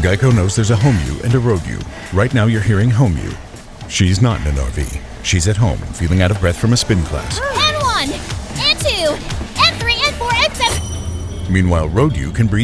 Geico knows there's a home you and a road you. Right now you're hearing home you. She's not in an RV. She's at home, feeling out of breath from a spin class. And 1, and 2, and 3, and 4, and 7. Meanwhile, road you can breathe